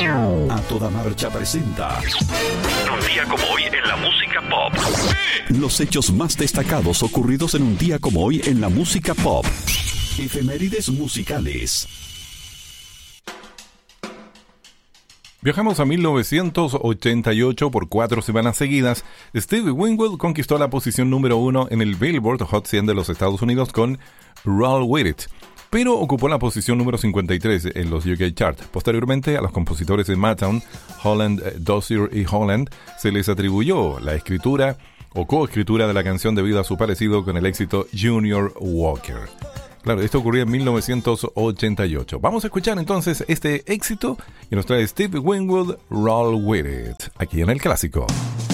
A Toda Marcha presenta Un día como hoy en la música pop. los hechos más destacados ocurridos en un día como hoy en la música pop. Efemérides musicales. Viajamos a 1988 por 4 semanas seguidas. Stevie Winwood conquistó la posición número 1 en el Billboard Hot 100 de los Estados Unidos con Roll With It, pero ocupó la posición número 53 en los UK Chart. Posteriormente, a los compositores de Motown, Holland, Dozier y Holland, se les atribuyó la escritura o coescritura de la canción debido a su parecido con el éxito Junior Walker. Claro, esto ocurrió en 1988. Vamos a escuchar entonces este éxito que nos trae Stevie Winwood, Roll With It, aquí en El Clásico.